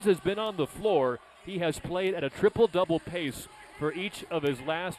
has been on the floor, he has played at a triple-double pace for each of his last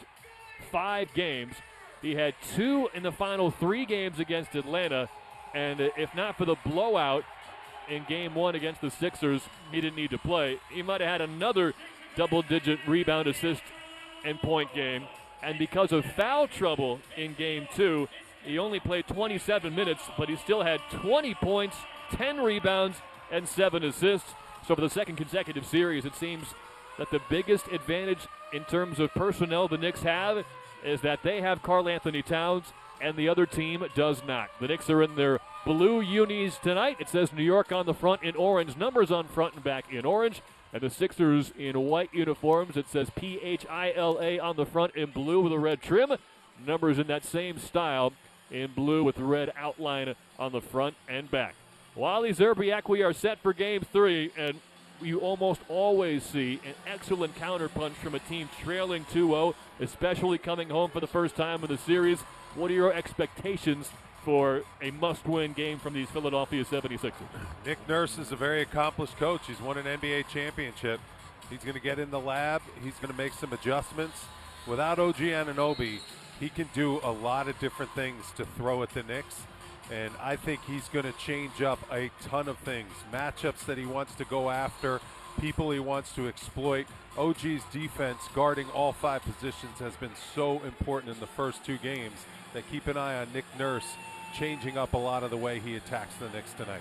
5 games. He had 2 in the final 3 games against Atlanta, and if not for the blowout in Game 1 against the Sixers, he didn't need to play. He might have had another double-digit rebound, assist, and point game. And because of foul trouble in Game 2, he only played 27 minutes, but he still had 20 points, 10 rebounds, and 7 assists. So for the second consecutive series, it seems that the biggest advantage in terms of personnel the Knicks have is that they have Karl-Anthony Towns and the other team does not. The Knicks are in their blue unis tonight. It says New York on the front in orange, numbers on front and back in orange. And the Sixers in white uniforms. It says PHILA on the front in blue with a red trim. Numbers in that same style in blue with the red outline on the front and back. Wally Szczerbiak, we are set for Game 3, and you almost always see an excellent counterpunch from a team trailing 2-0, especially coming home for the first time in the series. What are your expectations for a must-win game from these Philadelphia 76ers? Nick Nurse is a very accomplished coach. He's won an NBA championship. He's going to get in the lab. He's going to make some adjustments. Without OG Anunoby, he can do a lot of different things to throw at the Knicks. And I think he's going to change up a ton of things. Matchups that he wants to go after, people he wants to exploit. OG's defense guarding all 5 positions has been so important in the first 2 games that keep an eye on Nick Nurse changing up a lot of the way he attacks the Knicks tonight.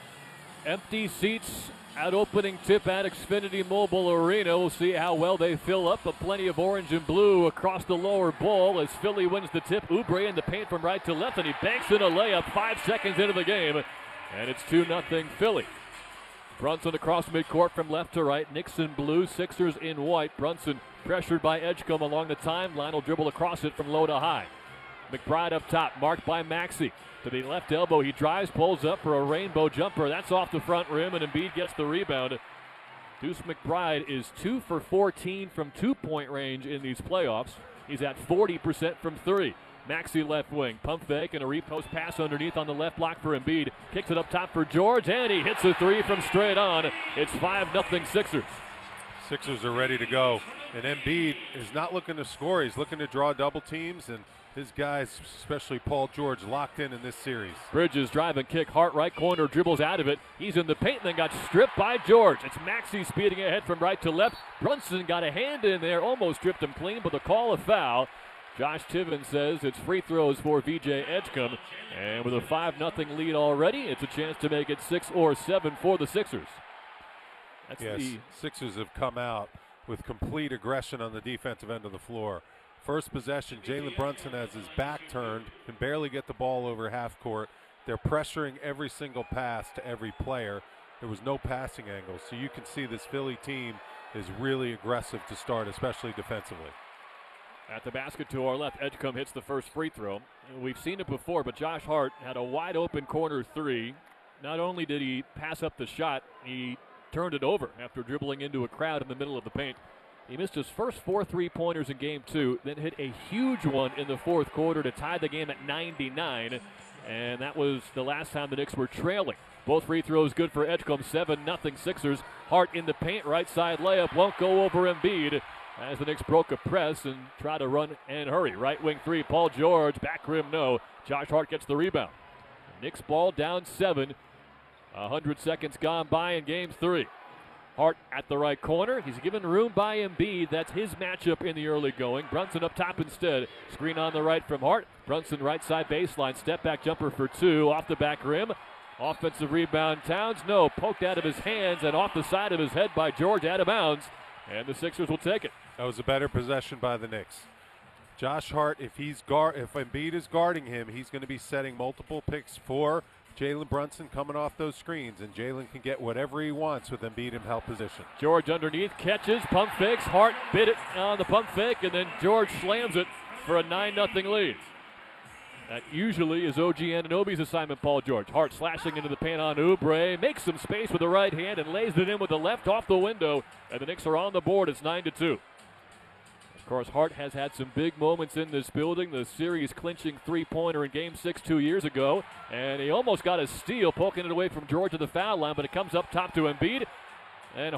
Empty seats at opening tip at Xfinity Mobile Arena. We'll see how well they fill up, but plenty of orange and blue across the lower bowl as Philly wins the tip. Oubre in the paint from right to left, and he banks in a layup 5 seconds into the game, and it's 2-0 Philly. Brunson across midcourt from left to right. Knicks in blue, Sixers in white. Brunson pressured by Edgecombe along the timeline. Will dribble across it from low to high. McBride up top, marked by Maxey. To the left elbow, he drives, pulls up for a rainbow jumper. That's off the front rim, and Embiid gets the rebound. Deuce McBride is 2 for 14 from 2-point range in these playoffs. He's at 40% from 3. Maxey left wing, pump fake, and a repost pass underneath on the left block for Embiid. Kicks it up top for George, and he hits a 3 from straight on. It's 5-0 Sixers. Sixers are ready to go, and Embiid is not looking to score. He's looking to draw double teams, and his guys, especially Paul George, locked in this series. Bridges drive and kick. Hart right corner, dribbles out of it. He's in the paint and then got stripped by George. It's Maxey speeding ahead from right to left. Brunson got a hand in there, almost stripped him clean, but the call of foul. Josh Tiven says it's free throws for VJ Edgecombe. And with a 5-0 lead already, it's a chance to make it 6 or 7 for the Sixers. Sixers have come out with complete aggression on the defensive end of the floor. First possession, Jalen Brunson has his back turned, can barely get the ball over half court. They're pressuring every single pass to every player. There was no passing angles, so you can see this Philly team is really aggressive to start, especially defensively. At the basket to our left, Edgecombe hits the first free throw. We've seen it before, but Josh Hart had a wide open corner 3. Not only did he pass up the shot, he turned it over after dribbling into a crowd in the middle of the paint. He missed his first 4 3-pointers in Game 2, then hit a huge one in the fourth quarter to tie the game at 99, and that was the last time the Knicks were trailing. Both free throws good for Edgecombe, 7-0 Sixers. Hart in the paint, right side layup, won't go over Embiid as the Knicks broke a press and try to run and hurry. Right wing 3, Paul George, back rim no. Josh Hart gets the rebound. Knicks ball down 7, 100 seconds gone by in Game 3. Hart at the right corner. He's given room by Embiid. That's his matchup in the early going. Brunson up top instead. Screen on the right from Hart. Brunson right side baseline. Step back jumper for 2 off the back rim. Offensive rebound Towns. No, poked out of his hands and off the side of his head by George out of bounds. And the Sixers will take it. That was a better possession by the Knicks. Josh Hart, if Embiid is guarding him, he's going to be setting multiple picks for Jalen Brunson coming off those screens, and Jalen can get whatever he wants with Embiid in help position. George underneath, catches, pump fakes. Hart bit it on the pump fake, and then George slams it for a 9-0 lead. That usually is OG Anunoby's assignment, Paul George. Hart slashing into the paint on Oubre, makes some space with the right hand and lays it in with the left off the window, and the Knicks are on the board. It's 9-2. Of course, Hart has had some big moments in this building. The series clinching 3-pointer in Game 6 2 years ago. And he almost got a steal, poking it away from George at the foul line, but it comes up top to Embiid.